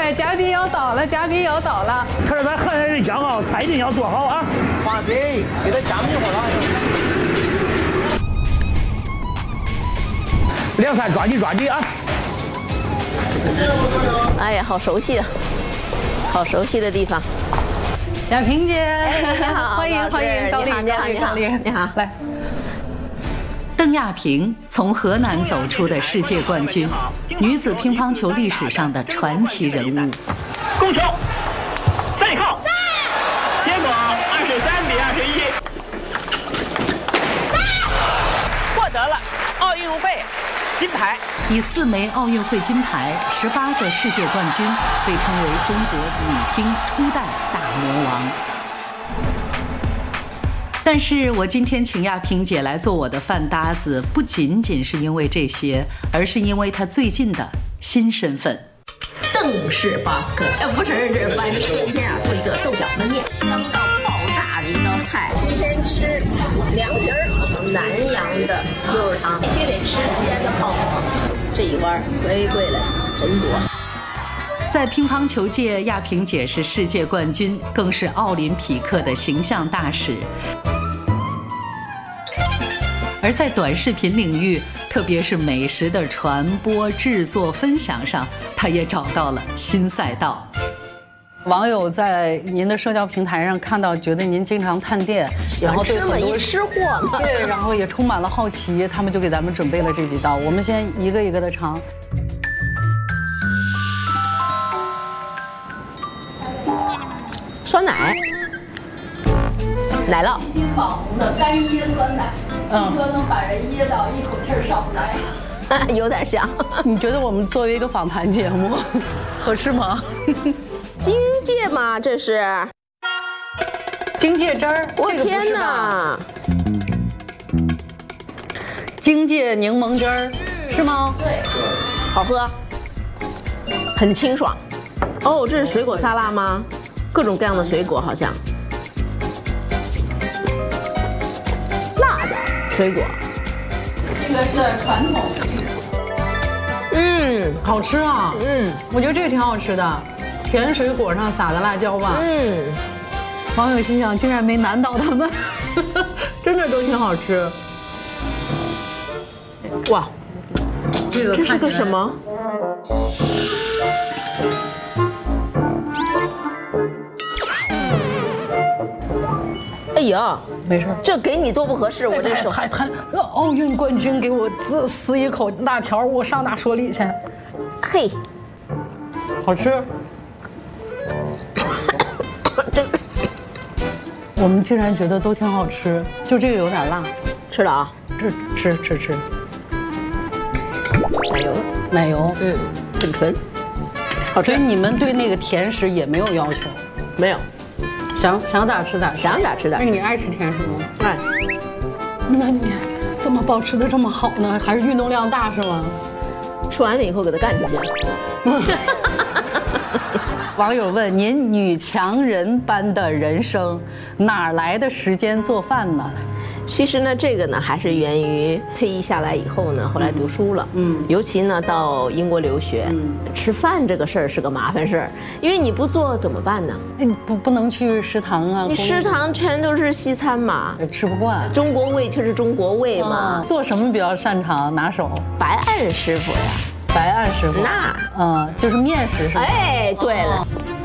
哎，嘉宾要到了，嘉宾要到了。 可是咱河南人讲啊，菜一定要做好啊。 放心，给他加米活了。 凉菜抓紧抓紧啊！ 哎呀，好熟悉啊，好熟悉的地方。 亚萍姐， 你好， 欢迎欢迎，高丽， 你好， 来。 邓亚萍从河南走出的世界冠军，女子乒乓球历史上的传奇人物。 攻球，再靠，结果23比21， 获得了奥运会金牌。 以4枚奥运会金牌、18个世界冠军，被称为中国女乒初代大魔王。但是我今天请亚萍姐来做我的饭搭子，不仅仅是因为这些，而是因为她最近的新身份。 邓氏巴斯克，不承认这是翻译。今天啊，做一个豆角焖面，香到爆炸的一道菜。今天吃凉皮儿，南阳的溜肉汤，必须得吃西安的泡馍。这一碗贵贵了，真多。 在乒乓球界，亚萍姐是世界冠军，更是奥林匹克的形象大使。而在短视频领域，特别是美食的传播、制作、分享上，她也找到了新赛道。 网友在您的社交平台上看到，觉得您经常探店，然后对很多吃货嘛， 对，然后也充满了好奇，他们就给咱们准备了这几道，我们先一个一个的尝。 酸奶，奶酪， 新网红的干椰酸奶，听说能把人噎到一口气儿上不来。 有点像。 你觉得我们作为一个访谈节目，合适吗？ 荆芥嘛，这是荆芥汁儿， 我天哪！ 荆芥柠檬汁儿是吗？ 对， 好喝，很清爽。哦，这是水果沙拉吗？各种各样的水果好像。辣的水果。 这个是传统。 好吃啊。我觉得这个挺好吃的，甜水果上撒的辣椒吧。网友心想，竟然没难倒他们，真的都挺好吃。哇，这是个什么？哎呀，没事，这给你多不合适，我这手还奥运冠军给我撕一口辣条，我上哪说理去？ 嘿， 好吃。我们竟然觉得都挺好吃，就这个有点辣， 吃了啊， 吃。奶油， 很纯，好吃。 所以你们对那个甜食也没有要求？ 没有， 想咋吃咋吃， 想咋吃咋吃。 那你爱吃甜食吗？ 爱。 那你怎么保持的这么好呢？还是运动量大是吗？ 吃完了以后给它干出去。 网友问您：女强人般的人生，哪来的时间做饭呢？ 其实呢，这个呢还是源于退役下来以后呢，后来读书了，尤其呢到英国留学，吃饭这个事儿是个麻烦事儿，因为你不做怎么办呢？ 你不能去食堂啊， 你食堂全都是西餐嘛， 吃不惯。 中国味就是中国味嘛。 做什么比较擅长拿手？ 白案师傅呀。 白案师傅，就是面食是吧？ 哎，对了，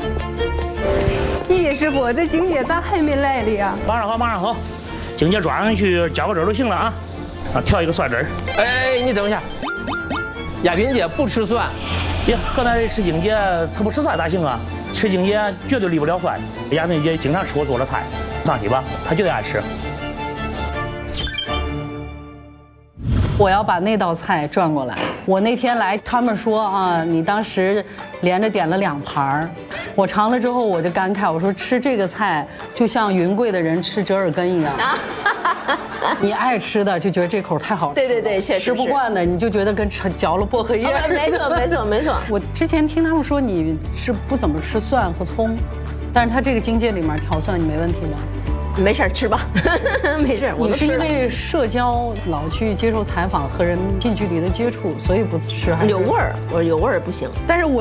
叶师傅，这荆芥咋还没来的呀？ 马上好，荆芥抓上去浇个汁就行了啊！调一个蒜汁儿。 哎，你等一下，亚萍姐不吃蒜。 呀，河南人吃荆芥，他不吃蒜咋行啊？吃荆芥绝对离不了蒜。亚萍姐经常吃我做的菜，放心吧，她绝对爱吃。 我要把那道菜转过来。我那天来，他们说啊，你当时连着点了2盘，我尝了之后我就感慨，我说吃这个菜就像云贵的人吃折耳根一样。你爱吃的就觉得这口太好吃， 对，确实吃不惯的你就觉得跟嚼了薄荷叶。 没错。 我之前听他们说你是不怎么吃蒜和葱，但是他这个荆芥里面调蒜，你没问题吗？ 没事吃吧，没事。 你是因为社交老去接受采访和人近距离的接触，所以不吃？ 有味儿，我有味儿不行。 但是我。